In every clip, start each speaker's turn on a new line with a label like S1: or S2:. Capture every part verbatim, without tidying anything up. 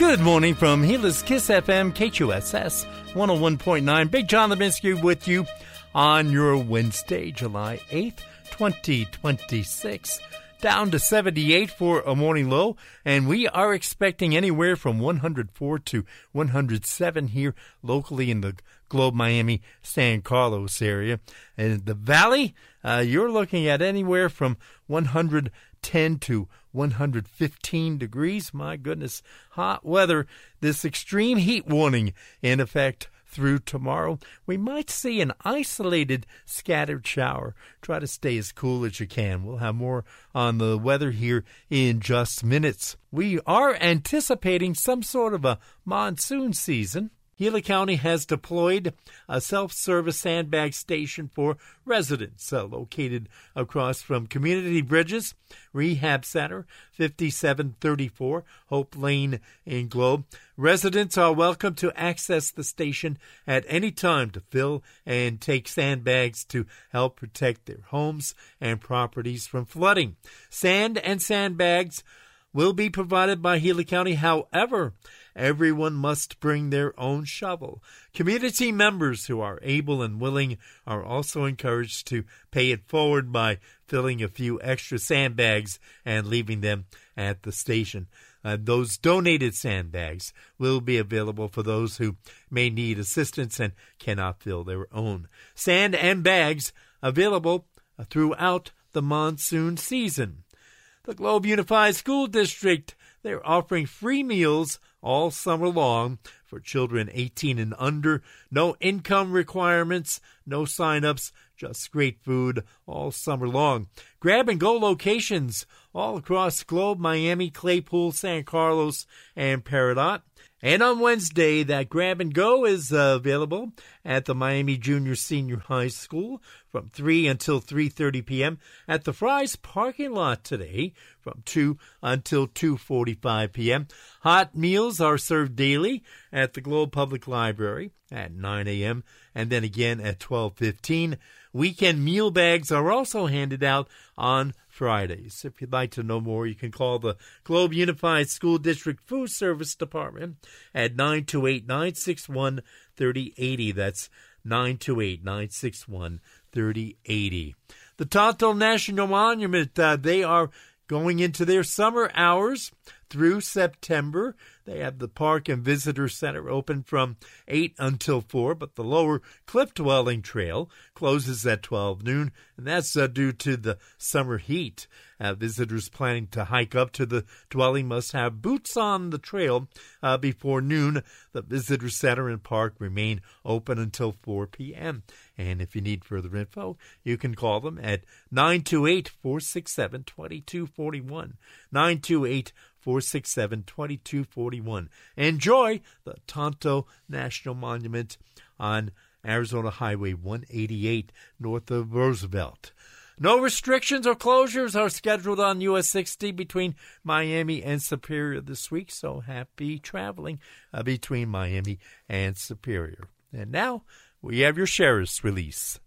S1: Good morning from Gila's Kiss F M, K Q S S one oh one point nine. Big John Levinsky with you on your Wednesday, July eighth, twenty twenty-six. Down to seventy-eight for a morning low, and we are expecting anywhere from one hundred four to one hundred seven here locally in the Globe, Miami, San Carlos area. And the valley, uh, you're looking at anywhere from one hundred ten to one hundred fifteen degrees. My goodness, hot weather. This extreme heat warning in effect through tomorrow. We might see an isolated scattered shower. Try to stay as cool as you can. We'll have more on the weather here in just minutes. We are anticipating some sort of a monsoon season. Gila County has deployed a self-service sandbag station for residents uh, located across from Community Bridges Rehab Center, fifty-seven thirty-four Hope Lane in Globe. Residents are welcome to access the station at any time to fill and take sandbags to help protect their homes and properties from flooding. Sand and sandbags will be provided by Gila County. However, everyone must bring their own shovel. Community members who are able and willing are also encouraged to pay it forward by filling a few extra sandbags and leaving them at the station. Uh, those donated sandbags will be available for those who may need assistance and cannot fill their own. Sand and bags available throughout the monsoon season. The Globe Unified School District, they're offering free meals all summer long for children eighteen and under. No income requirements, no sign-ups, just great food all summer long. Grab-and-go locations all across Globe, Miami, Claypool, San Carlos, and Peridot. And on Wednesday, that grab-and-go is uh, available at the Miami Junior Senior High School from three until three thirty p.m. At the Fry's parking lot today from two until two forty-five p.m. Hot meals are served daily at the Globe Public Library at nine a.m. and then again at twelve fifteen. Weekend meal bags are also handed out on Fridays. If you'd like to know more, you can call the Globe Unified School District Food Service Department at nine two eight, nine six one, three oh eight oh. That's nine two eight, nine six one, three oh eight oh. The Tonto National Monument, uh, they are going into their summer hours through September. They have the Park and Visitor Center open from eight until four, but the lower Cliff Dwelling Trail closes at twelve noon, and that's uh, due to the summer heat. Uh, visitors planning to hike up to the dwelling must have boots on the trail uh, before noon. The Visitor Center and Park remain open until four p.m. And if you need further info, you can call them at nine two eight, four six seven, two two four one, nine two eight, four six seven, two two four one. Enjoy the Tonto National Monument on Arizona Highway one eighty-eight north of Roosevelt. No restrictions or closures are scheduled on U S sixty between Miami and Superior this week, so happy traveling uh, between Miami and Superior. And now we have your sheriff's release.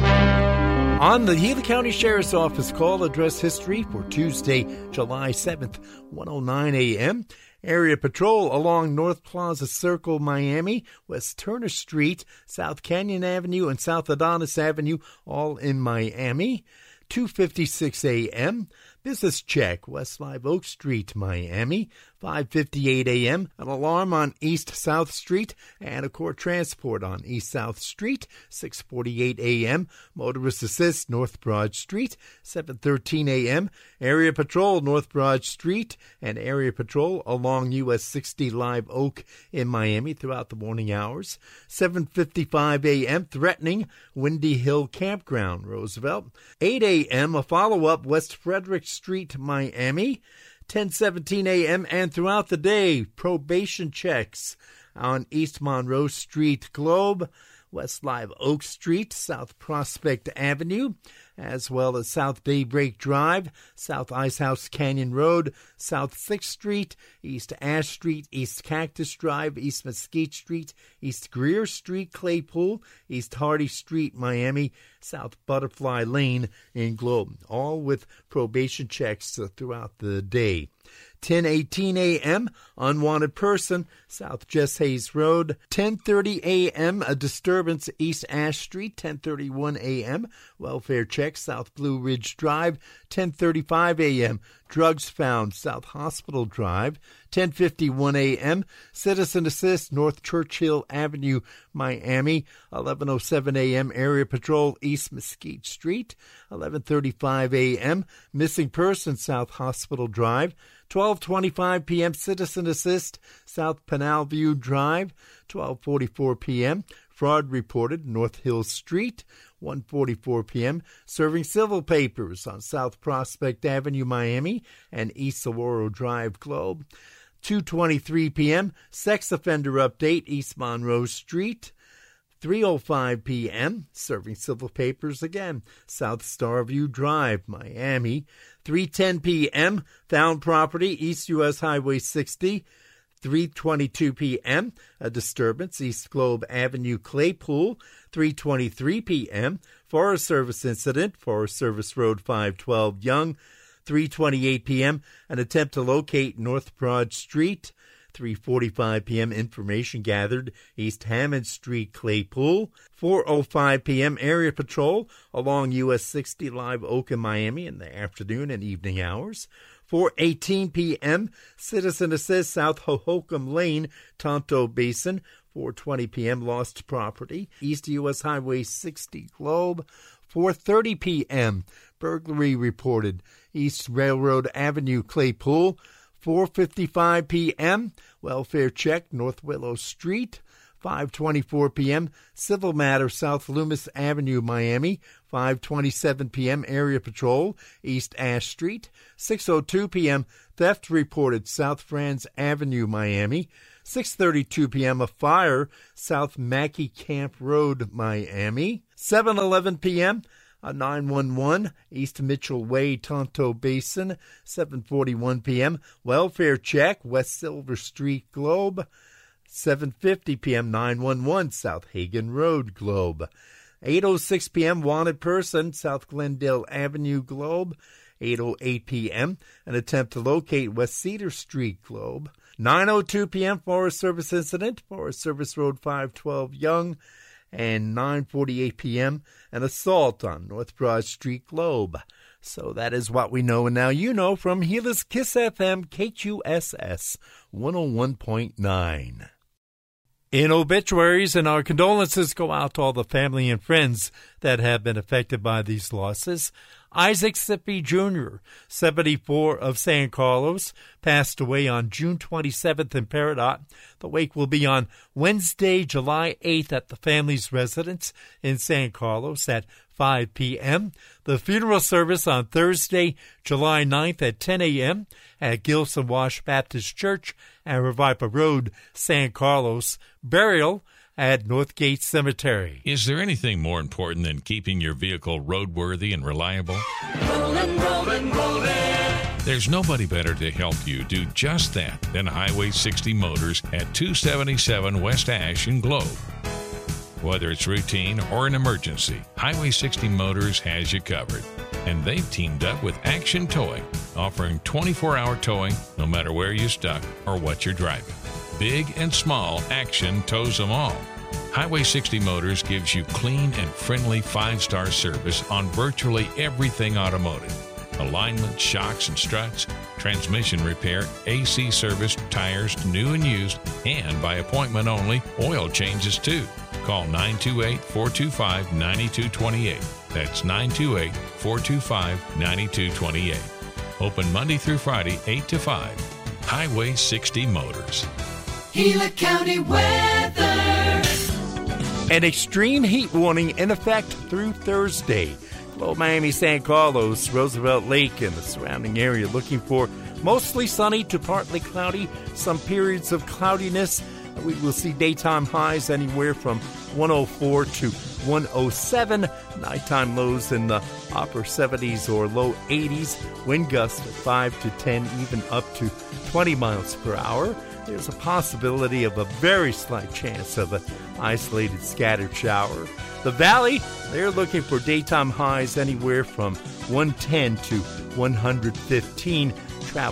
S1: On the Gila County Sheriff's Office call address history for Tuesday, July seventh, one oh nine a.m., Area Patrol along North Plaza Circle, Miami, West Turner Street, South Canyon Avenue, and South Adonis Avenue, all in Miami. two fifty-six a.m., Business Check, West Live Oak Street, Miami. five fifty-eight a.m., an alarm on East South Street, and a Court Transport on East South Street. six forty-eight a.m., Motorist Assist, North Broad Street. seven thirteen a.m., Area Patrol, North Broad Street, and Area Patrol along U S sixty Live Oak in Miami throughout the morning hours. seven fifty-five a.m., threatening Windy Hill Campground, Roosevelt. eight a.m., a follow-up, West Frederick Street, Miami. ten seventeen a.m. and throughout the day, probation checks on East Monroe Street, Globe, West Live Oak Street, South Prospect Avenue, as well as South Daybreak Drive, South Icehouse Canyon Road, South sixth Street, East Ash Street, East Cactus Drive, East Mesquite Street, East Greer Street, Claypool, East Hardy Street, Miami, South Butterfly Lane in Globe, all with probation checks throughout the day. ten eighteen a.m., unwanted person, South Jess Hayes Road. ten thirty a.m., a disturbance, East Ash Street. ten thirty-one a.m., welfare check, South Blue Ridge Drive. ten thirty-five a.m., drugs found, South Hospital Drive. ten fifty-one a.m., citizen assist, North Churchill Avenue, Miami. eleven oh seven a.m., area patrol, East Mesquite Street. eleven thirty-five a.m., missing person, South Hospital Drive. twelve twenty-five p.m., citizen assist, South Pinal View Drive. twelve forty-four p.m., fraud reported, North Hill Street. one forty-four p.m., serving civil papers on South Prospect Avenue, Miami, and East Saguaro Drive, Globe. two twenty-three p.m., sex offender update, East Monroe Street. three oh five p.m., serving civil papers again, South Starview Drive, Miami. three ten p.m., found property, East U S Highway sixty. three twenty-two p.m., a disturbance, East Globe Avenue, Claypool. three twenty-three p.m., Forest Service incident, Forest Service Road five twelve, Young. three twenty-eight p.m., an attempt to locate North Broad Street. three forty-five p.m., information gathered, East Hammond Street, Claypool. four oh five p.m., area patrol along U S sixty, Live Oak in Miami in the afternoon and evening hours. four eighteen p.m., citizen assist, South Hohokam Lane, Tonto Basin. four twenty p.m., lost property, East U S Highway sixty, Globe. four thirty p.m., burglary reported, East Railroad Avenue, Claypool. four fifty-five p.m., welfare check, North Willow Street. five twenty-four p.m., civil matter, South Loomis Avenue, Miami. five twenty-seven p.m., area patrol, East Ash Street. six oh two p.m., theft reported, South Franz Avenue, Miami. six thirty-two p.m., a fire, South Mackey Camp Road, Miami. seven eleven p.m., a nine one one, East Mitchell Way, Tonto Basin. seven forty-one p.m., welfare check, West Silver Street, Globe. seven fifty p.m., nine one one, South Hagen Road, Globe. eight oh six p.m., wanted person, South Glendale Avenue, Globe. eight oh eight p.m., an attempt to locate West Cedar Street, Globe. nine oh two p.m., Forest Service incident, Forest Service Road five twelve, Young. And nine forty-eight p.m., an assault on North Broad Street, Globe. So that is what we know, and now you know from Gila's Kiss F M, K Q S S one oh one point nine. In obituaries, and our condolences go out to all the family and friends that have been affected by these losses. Isaac Sippy Junior, seventy-four, of San Carlos, passed away on June twenty-seventh in Peridot. The wake will be on Wednesday, July eighth at the family's residence in San Carlos at five p.m. The funeral service on Thursday, July ninth at ten a.m. at Gilson Wash Baptist Church and Revipa Road, San Carlos. Burial at Northgate Cemetery.
S2: Is there anything more important than keeping your vehicle roadworthy and reliable?
S3: Rollin', rollin', rollin'.
S2: There's nobody better to help you do just that than Highway sixty Motors at two seventy-seven West Ash in Globe. Whether it's routine or an emergency, Highway sixty Motors has you covered. And they've teamed up with Action Towing, offering twenty-four hour towing no matter where you're stuck or what you're driving. Big and small, Action tows them all. Highway sixty Motors gives you clean and friendly five-star service on virtually everything automotive. Alignment, shocks and struts, transmission repair, A C service, tires, new and used, and by appointment only, oil changes too. Call nine two eight, four two five, nine two two eight. That's nine two eight, four two five, nine two two eight. Open Monday through Friday, eight to five. Highway sixty Motors.
S3: Gila County weather.
S1: An extreme heat warning in effect through Thursday. Globe, Miami, San Carlos, Roosevelt Lake, and the surrounding area looking for mostly sunny to partly cloudy, some periods of cloudiness. We will see daytime highs anywhere from one oh four to one oh seven, nighttime lows in the upper seventies or low eighties, wind gusts of five to ten, even up to twenty miles per hour. There's a possibility of a very slight chance of an isolated scattered shower. The Valley, they're looking for daytime highs anywhere from one ten to one fifteen. Travel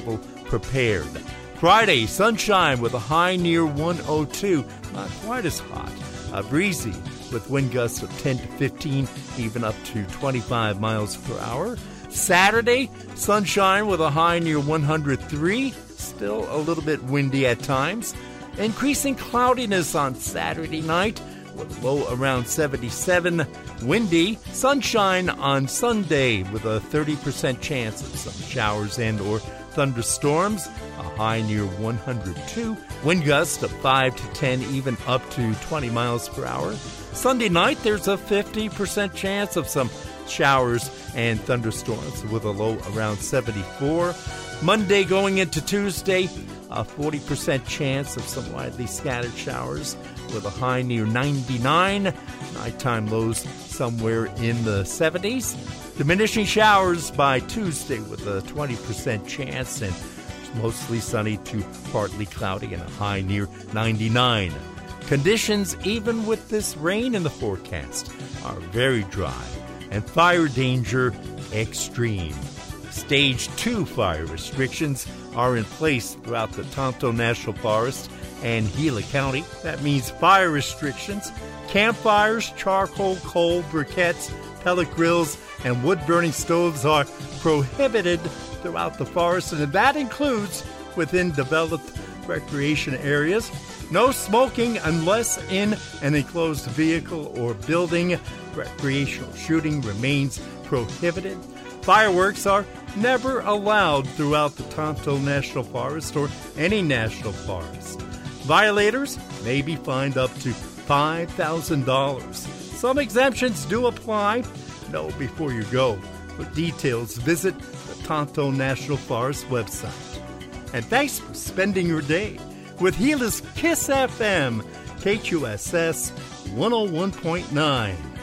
S1: prepared. Friday, sunshine with a high near one oh two. Not quite as hot. Uh, breezy with wind gusts of ten to fifteen, even up to twenty-five miles per hour. Saturday, sunshine with a high near one hundred three. Still a little bit windy at times. Increasing cloudiness on Saturday night with a low around seventy-seven. Windy. Sunshine on Sunday with a thirty percent chance of some showers and or thunderstorms. A high near one hundred two. Wind gusts of five to ten, even up to twenty miles per hour. Sunday night, there's a fifty percent chance of some showers and thunderstorms with a low around seventy-four. Monday going into Tuesday, a forty percent chance of some widely scattered showers with a high near ninety-nine. Nighttime lows somewhere in the seventies. Diminishing showers by Tuesday with a twenty percent chance, and mostly sunny to partly cloudy and a high near ninety-nine. Conditions, even with this rain in the forecast, are very dry and fire danger extreme. Stage two fire restrictions are in place throughout the Tonto National Forest and Gila County. That means fire restrictions, campfires, charcoal, coal, briquettes, pellet grills, and wood-burning stoves are prohibited throughout the forest, and that includes within developed recreation areas. No smoking unless in an enclosed vehicle or building. Recreational shooting remains prohibited. Fireworks are never allowed throughout the Tonto National Forest or any national forest. Violators may be fined up to five thousand dollars. Some exemptions do apply. Know before you go. For details, visit the Tonto National Forest website. And thanks for spending your day with Gila's Kiss F M, K Q S S one oh one point nine.